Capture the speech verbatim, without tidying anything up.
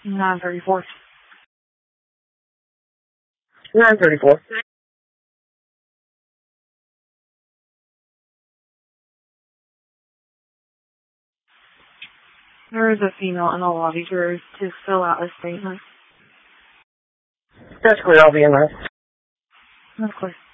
nine thirty-four. nine thirty-four. There is a female in the lobby to, to fill out a statement. That's clear. I'll be in there. Of course.